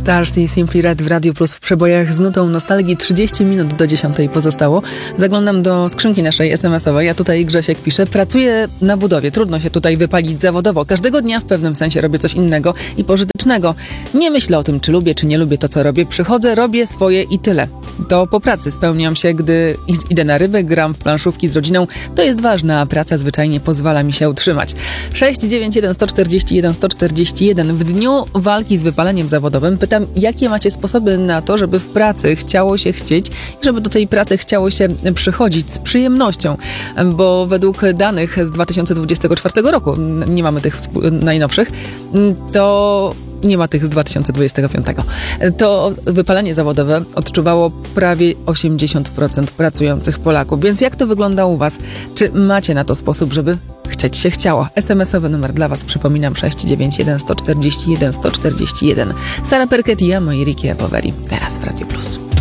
Stars i Simply Red w Radio Plus w przebojach z nutą nostalgii. 30 minut do 10 pozostało. Zaglądam do skrzynki naszej SMS-owej, a tutaj Grzesiek pisze: pracuję na budowie, trudno się tutaj wypalić zawodowo. Każdego dnia w pewnym sensie robię coś innego i pożytecznego. Nie myślę o tym, czy lubię, czy nie lubię to, co robię. Przychodzę, robię swoje i tyle. To po pracy spełniam się, gdy idę na ryby, gram w planszówki z rodziną. To jest ważne, a praca zwyczajnie pozwala mi się utrzymać. 691 141 141. W dniu walki z wypaleniem zawodowym pytam, jakie macie sposoby na to, żeby w pracy chciało się chcieć i żeby do tej pracy chciało się przychodzić z przyjemnością, bo według danych z 2024 roku, nie mamy tych najnowszych, to nie ma tych z 2025. To wypalenie zawodowe odczuwało prawie 80% pracujących Polaków. Więc jak to wygląda u was? Czy macie na to sposób, żeby chcieć się chciało? SMS-owy numer dla was, przypominam, 691 141 141. Sara Perket i ja, moi Ricky Poveri. Teraz w Radio Plus.